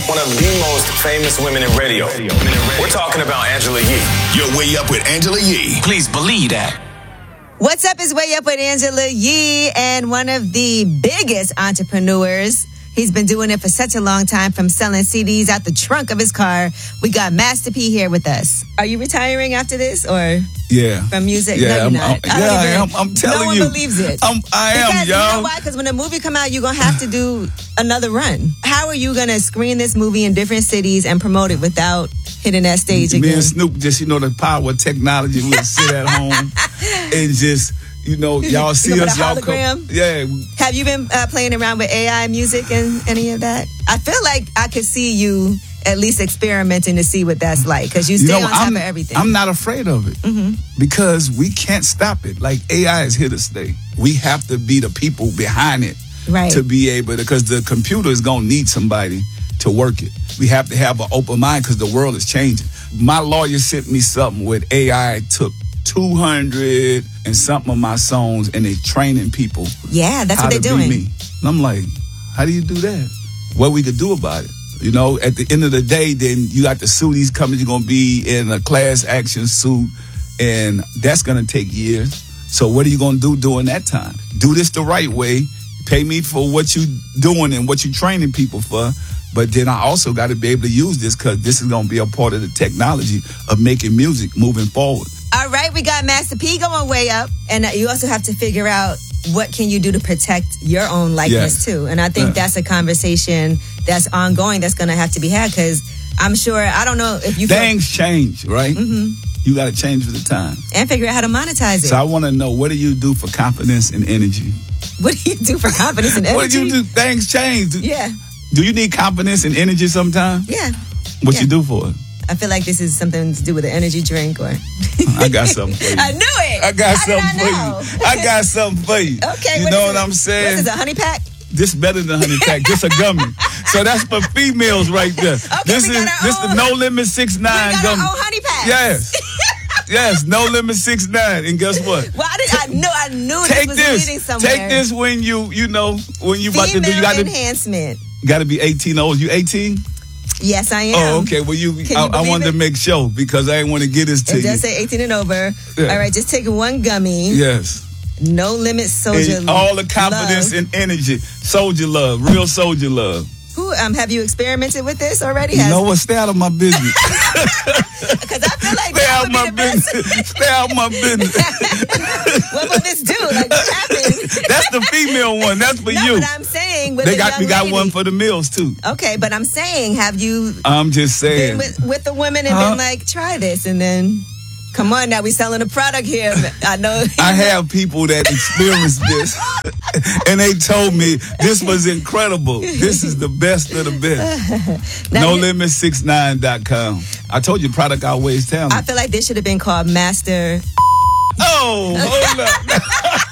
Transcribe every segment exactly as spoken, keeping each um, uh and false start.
one of the most famous women in radio. We're talking about Angela Yee. You're Way Up with Angela Yee. Please believe that. What's up is Way Up with Angela Yee, and one of the biggest entrepreneurs. He's been doing it for such a long time, from selling C Ds out the trunk of his car. We got Master P here with us. Are you retiring after this, or yeah, from music? Yeah, no, you're I'm, not. I'm, I yeah, I even, am. I'm telling you. No one you. believes it. I'm, I am, because, y'all. You know why? Because when a movie come out, you're going to have to do another run. How are you going to screen this movie in different cities and promote it without hitting that stage Me again? Me and Snoop, just, you know, the power of technology. We'll sit at home and just... You know, y'all see you us, y'all hologram? come. Yeah. Have you been uh, playing around with A I music and any of that? I feel like I could see you at least experimenting to see what that's like, because you stay you know, on top I'm, of everything. I'm not afraid of it mm-hmm. because we can't stop it. Like, A I is here to stay. We have to be the people behind it right. to be able to, because the computer is going to need somebody to work it. We have to have an open mind because the world is changing. My lawyer sent me something with A I took two hundred and something of my songs, and they training people. Yeah, that's how what they're to doing. Be me. And I'm like, how do you do that? What we could do about it? You know, at the end of the day, then you got the suit. These companies are going to be in a class action suit, and that's going to take years. So what are you going to do during that time? Do this the right way. Pay me for what you doing and what you training people for. But then I also got to be able to use this, because this is going to be a part of the technology of making music moving forward. All right, we got Master P going way up, and you also have to figure out what can you do to protect your own likeness, yes. too. And I think yeah. that's a conversation that's ongoing that's going to have to be had, because I'm sure, I don't know if you... Things feel- change, right? Mm-hmm. You got to change for the time. And figure out how to monetize it. So I want to know, what do you do for confidence and energy? What do you do for confidence and energy? What do you do? Things change. Yeah. Do you need confidence and energy sometimes? Yeah. What yeah. you do for it? I feel like this is something to do with an energy drink, or... I got something for you. I knew it. I got How something did I for know? you. I got something for you. Okay. You what know is what it? I'm saying? What is it, a honey pack? This better than a honey pack. This a gummy. So that's for females right there. Okay, this we is got our this own, the No Limit six nine we got gummy. our own honey pack. Yes. Yes, No Limit six nine. And guess what? Well, I did I know I knew Take this was this. leading somewhere. Take this when you you know when you Female about to do you got to enhancement. Got to be eighteen. Oh, you eighteen? Yes, I am. Oh, okay. Well, you. Can I, you I wanted it? to make sure, because I didn't want to get this to it you. It does say eighteen and over. Yeah. All right, just take one gummy. Yes. No Limit Soldier And all the confidence love. and energy. Soldier love. Real soldier love. Who um have you experimented with this already? You Has know what? Stay out of my business. Because I feel like Stay that out would my be the best. business. Stay out my business. What will this do? Like, what happened? That's the female one. That's for no, you. But I'm saying with they a got young we got lady. one for the males too. Okay, but I'm saying, have you I'm just saying been with, with the women and huh? been like, try this, and then come on, now we selling a product here. I know. I have people that experienced this, and they told me this was incredible. This is the best of the best. No Limit six nine dot com. I told you, product outweighs talent. I feel like this should have been called Master. Oh, hold up.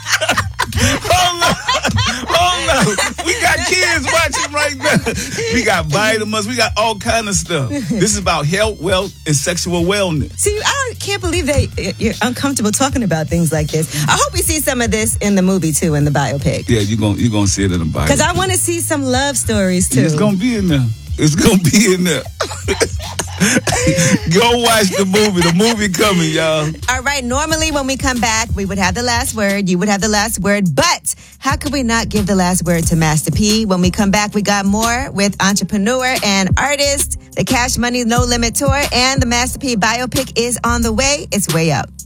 Hold up. Hold up. We got kids watching right now. We got vitamins. We got all kind of stuff. This is about health, wealth, and sexual wellness. See, I can't believe that you're uncomfortable talking about things like this. I hope we see some of this in the movie, too, in the biopic. Yeah, you're going you're gonna see it in the biopic. Because I want to see some love stories, too. It's going to be in there. It's going to be in there. Go watch the movie. The movie coming, y'all. All right. Normally, when we come back, we would have the last word. You would have the last word. But how could we not give the last word to Master P? When we come back, we got more with entrepreneur and artist. The Cash Money No Limit Tour and the Master P biopic is on the way. It's way up.